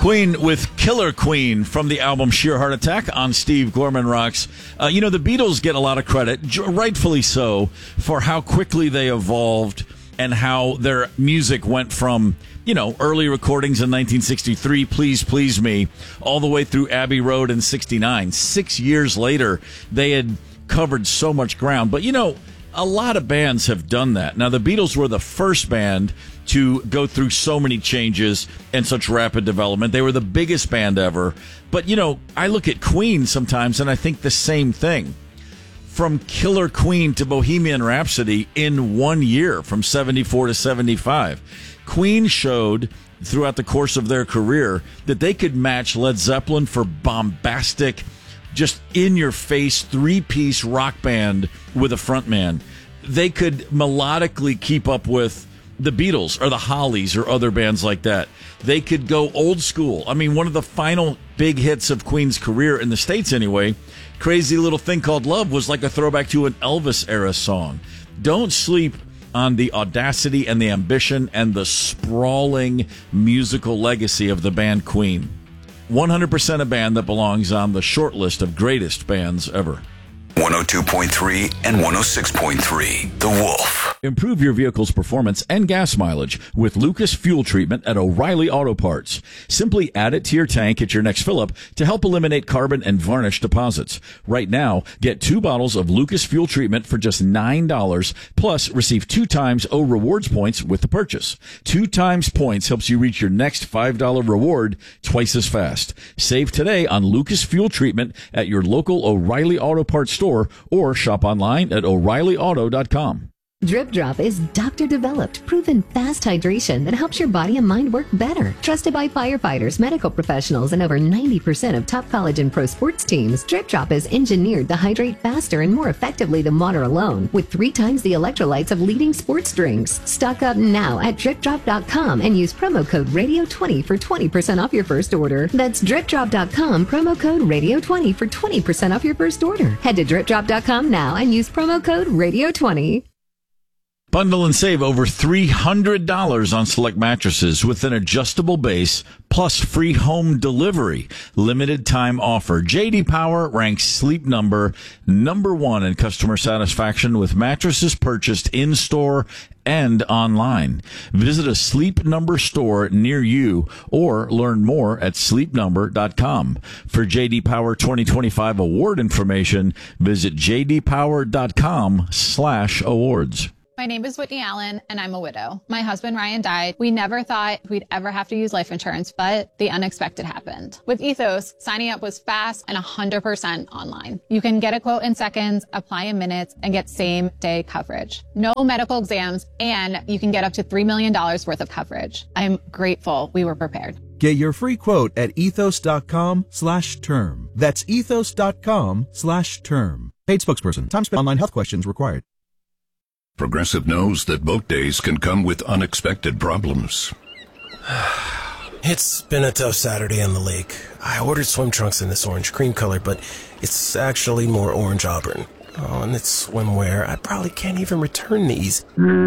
Queen with Killer Queen from the album Sheer Heart Attack on Steve Gorman Rocks. The Beatles get a lot of credit, rightfully so, for how quickly they evolved and how their music went from, early recordings in 1963, Please Please Me, all the way through Abbey Road in 69. 6 years later, they had covered so much ground. But, a lot of bands have done that. Now, the Beatles were the first band to go through so many changes and such rapid development. They were the biggest band ever. But, I look at Queen sometimes and I think the same thing. From Killer Queen to Bohemian Rhapsody in 1 year, from 74 to 75. Queen showed throughout the course of their career that they could match Led Zeppelin for bombastic, just in-your-face, three-piece rock band with a frontman. They could melodically keep up with the Beatles or the Hollies or other bands like that. They could go old school. I mean, one of the final big hits of Queen's career, in the States anyway, Crazy Little Thing Called Love, was like a throwback to an Elvis-era song. Don't sleep on the audacity and the ambition and the sprawling musical legacy of the band Queen. 100% a band that belongs on the short list of greatest bands ever. 102.3 and 106.3, The Wolf. Improve your vehicle's performance and gas mileage with Lucas Fuel Treatment at O'Reilly Auto Parts. Simply add it to your tank at your next fill-up to help eliminate carbon and varnish deposits. Right now, get 2 bottles of Lucas Fuel Treatment for just $9, plus receive 2 times O Rewards points with the purchase. 2 times points helps you reach your next $5 reward twice as fast. Save today on Lucas Fuel Treatment at your local O'Reilly Auto Parts store or shop online at O'ReillyAuto.com. Drip Drop is doctor-developed, proven fast hydration that helps your body and mind work better. Trusted by firefighters, medical professionals, and over 90% of top college and pro sports teams, Drip Drop is engineered to hydrate faster and more effectively than water alone, with 3 times the electrolytes of leading sports drinks. Stock up now at DripDrop.com and use promo code Radio20 for 20% off your first order. That's DripDrop.com, promo code Radio20 for 20% off your first order. Head to DripDrop.com now and use promo code Radio20. Bundle and save over $300 on select mattresses with an adjustable base plus free home delivery. Limited time offer. J.D. Power ranks Sleep Number number 1 in customer satisfaction with mattresses purchased in-store and online. Visit a Sleep Number store near you or learn more at sleepnumber.com. For J.D. Power 2025 award information, visit jdpower.com/awards. My name is Whitney Allen, and I'm a widow. My husband, Ryan, died. We never thought we'd ever have to use life insurance, but the unexpected happened. With Ethos, signing up was fast and 100% online. You can get a quote in seconds, apply in minutes, and get same-day coverage. No medical exams, and you can get up to $3 million worth of coverage. I'm grateful we were prepared. Get your free quote at ethos.com/term. That's ethos.com/term. Paid spokesperson. Time spent online health questions required. Progressive knows that boat days can come with unexpected problems. It's been a tough Saturday on the lake. I ordered swim trunks in this orange cream color, but it's actually more orange auburn. Oh, and it's swimwear. I probably can't even return these.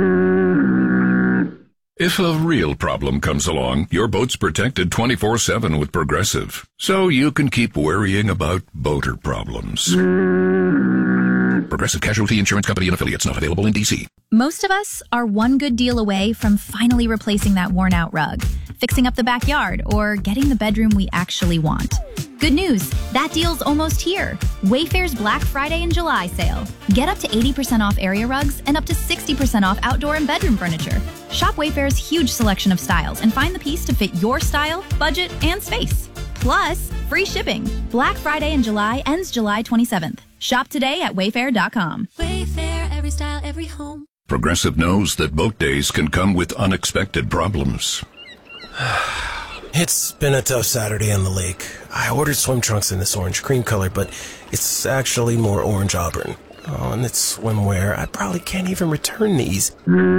If a real problem comes along, your boat's protected 24/7 with Progressive, so you can keep worrying about boater problems. Progressive Casualty Insurance Company and Affiliates, not available in D.C. Most of us are one good deal away from finally replacing that worn-out rug, fixing up the backyard, or getting the bedroom we actually want. Good news, that deal's almost here. Wayfair's Black Friday and July sale. Get up to 80% off area rugs and up to 60% off outdoor and bedroom furniture. Shop Wayfair's huge selection of styles and find the piece to fit your style, budget, and space. Plus, free shipping. Black Friday in July ends July 27th. Shop today at Wayfair.com. Wayfair, every style, every home. Progressive knows that boat days can come with unexpected problems. It's been a tough Saturday on the lake. I ordered swim trunks in this orange cream color, but it's actually more orange auburn. Oh, and it's swimwear. I probably can't even return these.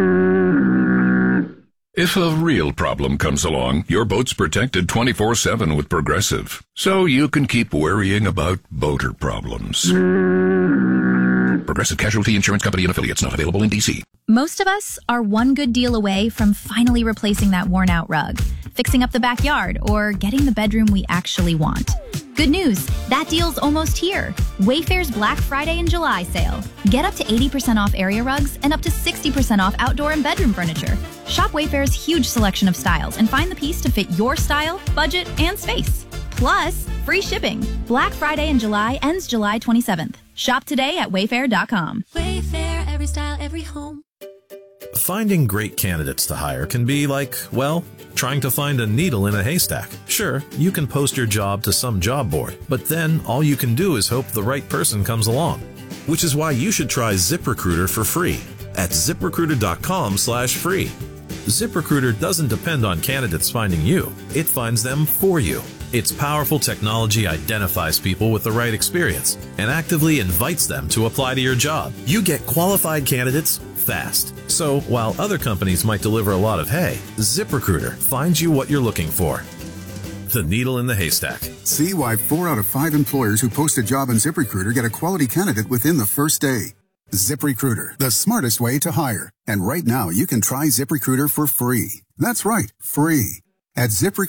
If a real problem comes along, your boat's protected 24/7 with Progressive, so you can keep worrying about boater problems. Progressive Casualty Insurance Company and Affiliates, not available in D.C. Most of us are one good deal away from finally replacing that worn-out rug, fixing up the backyard, or getting the bedroom we actually want. Good news, that deal's almost here. Wayfair's Black Friday and July sale. Get up to 80% off area rugs and up to 60% off outdoor and bedroom furniture. Shop Wayfair's huge selection of styles and find the piece to fit your style, budget, and space. Plus, free shipping. Black Friday in July ends July 27th. Shop today at wayfair.com. Wayfair, every style, every home. Finding great candidates to hire can be like, well, trying to find a needle in a haystack. Sure, you can post your job to some job board, but then all you can do is hope the right person comes along. Which is why you should try ZipRecruiter for free at ZipRecruiter.com/free. ZipRecruiter doesn't depend on candidates finding you. It finds them for you. Its powerful technology identifies people with the right experience and actively invites them to apply to your job. You get qualified candidates fast. So while other companies might deliver a lot of hay, ZipRecruiter finds you what you're looking for. The needle in the haystack. See why 4 out of 5 employers who post a job on ZipRecruiter get a quality candidate within the first day. ZipRecruiter, the smartest way to hire. And right now, you can try ZipRecruiter for free. That's right, free. At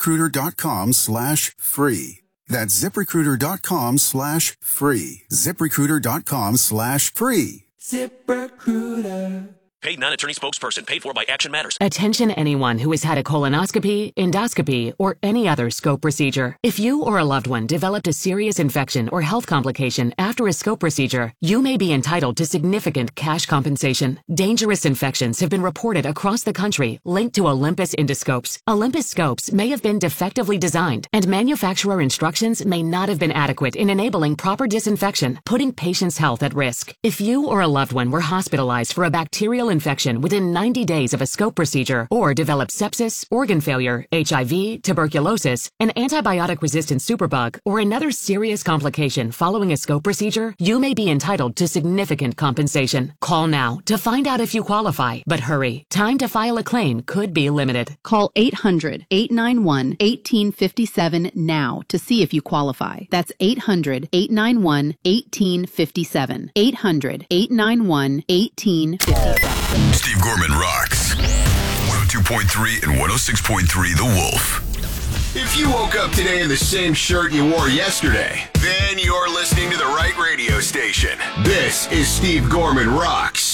ZipRecruiter.com/free. That's ZipRecruiter.com/free. ZipRecruiter.com/free. ZipRecruiter. Paid non-attorney spokesperson. Paid for by Action Matters. Attention anyone who has had a colonoscopy, endoscopy, or any other scope procedure. If you or a loved one developed a serious infection or health complication after a scope procedure, you may be entitled to significant cash compensation. Dangerous infections have been reported across the country linked to Olympus endoscopes. Olympus scopes may have been defectively designed, and manufacturer instructions may not have been adequate in enabling proper disinfection, putting patients' health at risk. If you or a loved one were hospitalized for a bacterial infection within 90 days of a scope procedure or developed sepsis, organ failure, HIV, tuberculosis, an antibiotic-resistant superbug, or another serious complication following a scope procedure, you may be entitled to significant compensation. Call now to find out if you qualify, but hurry. Time to file a claim could be limited. Call 800-891-1857 now to see if you qualify. That's 800-891-1857. 800-891-1857. Steve Gorman rocks. 102.3 and 106.3 The Wolf. If you woke up today in the same shirt you wore yesterday, then you're listening to the right radio station. This is Steve Gorman Rocks.